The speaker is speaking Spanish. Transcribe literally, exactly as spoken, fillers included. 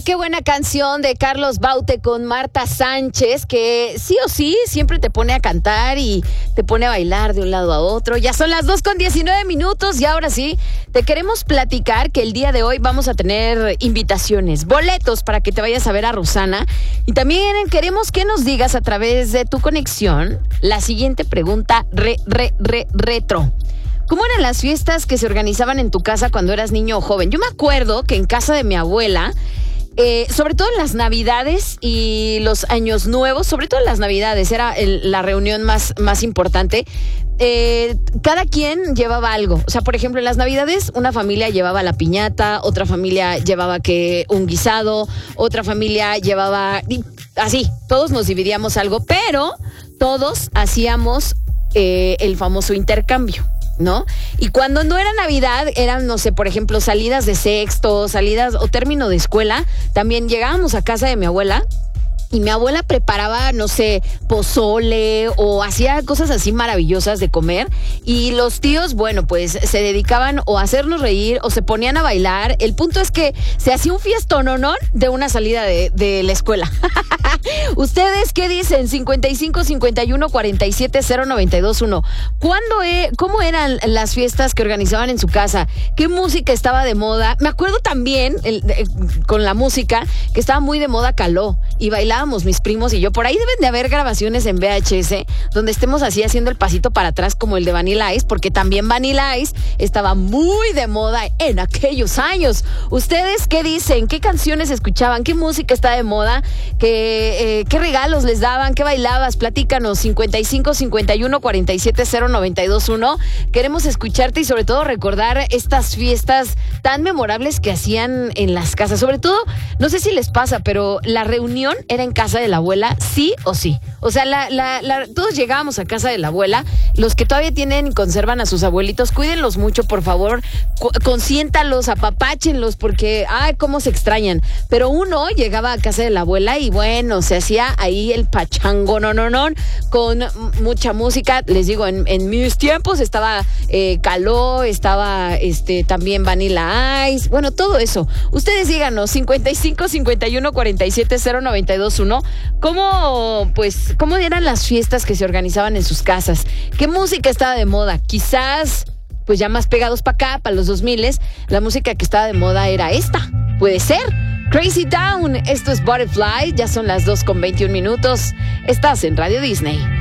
qué buena canción de Carlos Baute con Marta Sánchez, que sí o sí siempre te pone a cantar y te pone a bailar de un lado a otro. Ya son las dos con diecinueve minutos y ahora sí, te queremos platicar que el día de hoy vamos a tener invitaciones, boletos para que te vayas a ver a Rosana. Y también queremos que nos digas a través de tu conexión la siguiente pregunta re, re, re, retro. ¿Cómo eran las fiestas que se organizaban en tu casa cuando eras niño o joven? Yo me acuerdo que en casa de mi abuela, eh, sobre todo en las Navidades y los Años Nuevos, sobre todo en las Navidades, era el, la reunión más, más importante. Eh, cada quien llevaba algo. O sea, por ejemplo, en las Navidades una familia llevaba la piñata, otra familia llevaba que un guisado, otra familia llevaba... Así, todos nos dividíamos algo, pero todos hacíamos eh, el famoso intercambio, ¿no? Y cuando no era Navidad, eran, no sé, por ejemplo, salidas de sexto, salidas o término de escuela, también llegábamos a casa de mi abuela y mi abuela preparaba, no sé, pozole o hacía cosas así maravillosas de comer y los tíos, bueno, pues se dedicaban o a hacernos reír o se ponían a bailar. El punto es que se hacía un fiestononón de una salida de, de la escuela. ¿Ustedes qué dicen? cincuenta y cinco, cincuenta y uno, cuarenta y siete, cero noventa y dos uno. ¿Cuándo e- ¿Cómo eran las fiestas que organizaban en su casa? ¿Qué música estaba de moda? Me acuerdo también el, de, con la música que estaba muy de moda Caló y bailábamos mis primos y yo. Por ahí deben de haber grabaciones en V H S donde estemos así haciendo el pasito para atrás como el de Vanilla Ice, porque también Vanilla Ice estaba muy de moda en aquellos años. ¿Ustedes qué dicen? ¿Qué canciones escuchaban? ¿Qué música está de moda? ¿Qué, eh, qué regalos les daban? ¿Qué bailabas? Platícanos. cincuenta y cinco, cincuenta y uno, cuarenta y siete, cero noventa y dos uno. Queremos escucharte y sobre todo recordar estas fiestas tan memorables que hacían en las casas. Sobre todo, no sé si les pasa, pero la reunión era en casa de la abuela, sí o sí. O sea, la, la, la, todos llegábamos a casa de la abuela. Los que todavía tienen y conservan a sus abuelitos, cuídenlos mucho, por favor. Co- consiéntalos, apapáchenlos, porque, ay, cómo se extrañan. Pero uno llegaba a casa de la abuela y bueno, se hacía ahí el pachango, no, no, no, con mucha música. Les digo, en, en mis tiempos estaba eh, Caló, estaba este también Vanilla Ice, bueno, todo eso. Ustedes díganos, cincuenta y cinco, cincuenta y uno, cuarenta y siete, cero noventa y dos uno, ¿cómo, pues, cómo eran las fiestas que se organizaban en sus casas? ¿Qué música estaba de moda? Quizás, pues ya más pegados para acá, para los dos miles, la música que estaba de moda era esta. Puede ser. Crazy Town, esto es Butterfly, ya son las dos con veintiún minutos. Estás en Radio Disney.